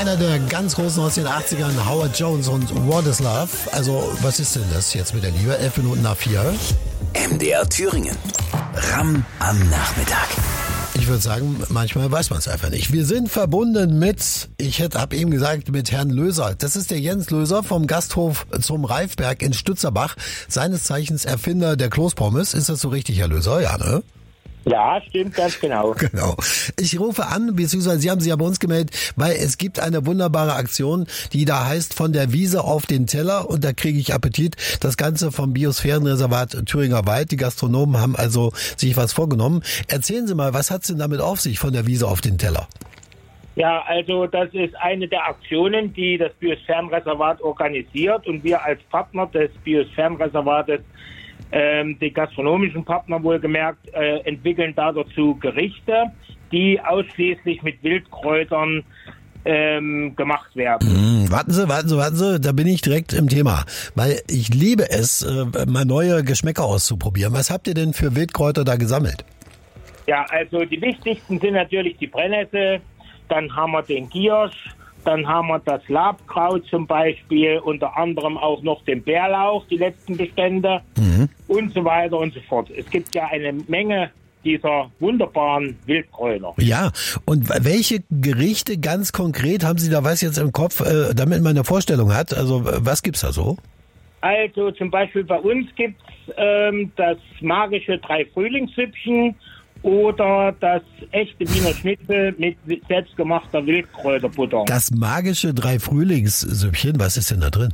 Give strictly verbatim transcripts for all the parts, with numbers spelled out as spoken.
Einer der ganz großen aus den achtzigern, Howard Jones und What is Love. Also, was ist denn das jetzt mit der Liebe? Elf Minuten nach vier. M D R Thüringen. Ramm am Nachmittag. Ich würde sagen, manchmal weiß man es einfach nicht. Wir sind verbunden mit, ich habe eben gesagt, mit Herrn Löser. Das ist der Jens Löser vom Gasthof zum Reifberg in Stützerbach. Seines Zeichens Erfinder der Kloßpommes. Ist das so richtig, Herr Löser? Ja, ne? Ja, stimmt, ganz genau. Genau. Ich rufe an, beziehungsweise Sie haben sich ja bei uns gemeldet, weil es gibt eine wunderbare Aktion, die da heißt von der Wiese auf den Teller und da kriege ich Appetit. Das Ganze vom Biosphärenreservat Thüringer Wald. Die Gastronomen haben also sich was vorgenommen. Erzählen Sie mal, was hat's denn damit auf sich von der Wiese auf den Teller? Ja, also das ist eine der Aktionen, die das Biosphärenreservat organisiert und wir als Partner des Biosphärenreservates, Ähm, die gastronomischen Partner wohlgemerkt, äh, entwickeln da dazu Gerichte, die ausschließlich mit Wildkräutern ähm, gemacht werden. Hm, warten Sie, warten Sie, warten Sie, da bin ich direkt im Thema, weil ich liebe es, äh, mal neue Geschmäcker auszuprobieren. Was habt ihr denn für Wildkräuter da gesammelt? Ja, also die wichtigsten sind natürlich die Brennnessel, dann haben wir den Giersch, dann haben wir das Labkraut zum Beispiel, unter anderem auch noch den Bärlauch, die letzten Bestände mhm. und so weiter und so fort. Es gibt ja eine Menge dieser wunderbaren Wildkräuter. Ja, und welche Gerichte ganz konkret haben Sie da was jetzt im Kopf, äh, damit man eine Vorstellung hat? Also was gibt's da so? Also zum Beispiel bei uns gibt's ähm, das magische Drei-Frühlingssüppchen oder das echte Wiener Schnitzel mit selbstgemachter Wildkräuterbutter. Das magische Drei-Frühlingssüppchen, was ist denn da drin?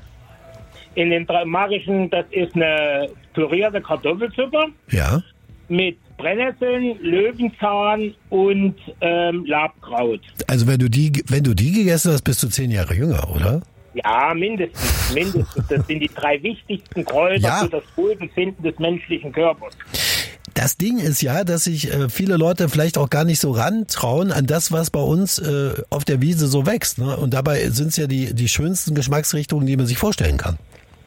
In den drei magischen, das ist eine pürierte Kartoffelsuppe. Ja. Mit Brennnesseln, Löwenzahn und ähm, Labkraut. Also wenn du die, wenn du die gegessen hast, bist du zehn Jahre jünger, oder? Ja, mindestens, mindestens. Das sind die drei wichtigsten Kräuter ja. für das Wohlbefinden des menschlichen Körpers. Das Ding ist ja, dass sich äh, viele Leute vielleicht auch gar nicht so rantrauen an das, was bei uns äh, auf der Wiese so wächst. Ne? Und dabei sind es ja die, die schönsten Geschmacksrichtungen, die man sich vorstellen kann.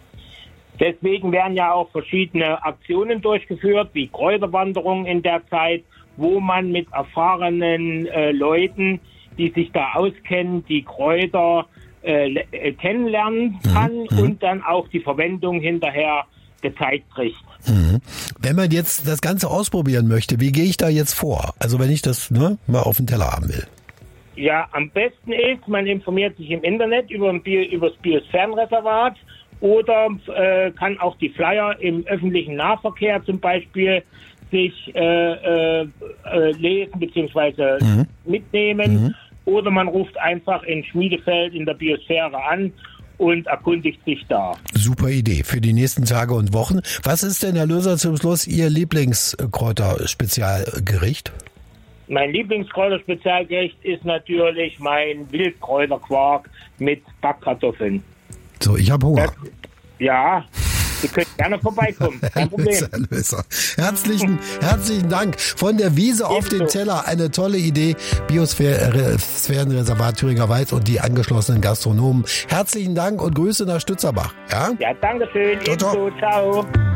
Deswegen werden ja auch verschiedene Aktionen durchgeführt, wie Kräuterwanderungen in der Zeit, wo man mit erfahrenen äh, Leuten, die sich da auskennen, die Kräuter äh, äh, kennenlernen kann mhm. und dann auch die Verwendung hinterher gezeigt kriegt. Mhm. Wenn man jetzt das Ganze ausprobieren möchte, wie gehe ich da jetzt vor? Also wenn ich das ne, mal auf den Teller haben will. Ja, am besten ist, man informiert sich im Internet über, Bio, über das Biosphärenreservat oder äh, kann auch die Flyer im öffentlichen Nahverkehr zum Beispiel sich äh, äh, lesen bzw. Mhm. mitnehmen. Mhm. Oder man ruft einfach in Schmiedefeld in der Biosphäre an und erkundigt sich da. Super Idee für die nächsten Tage und Wochen. Was ist denn, Herr Löser, zum Schluss Ihr Lieblingskräuterspezialgericht? Mein Lieblingskräuterspezialgericht ist natürlich mein Wildkräuterquark mit Backkartoffeln. So, ich habe Hunger. Das, ja, Sie können gerne vorbeikommen. Kein Problem. Herr Löser. Herzlichen, herzlichen Dank. Von der Wiese auf den Teller. Eine tolle Idee. Biosphärenreservat Thüringer Wald und die angeschlossenen Gastronomen. Herzlichen Dank und Grüße nach Stützerbach. Ja, ja, danke schön. Ciao, ciao. Ciao.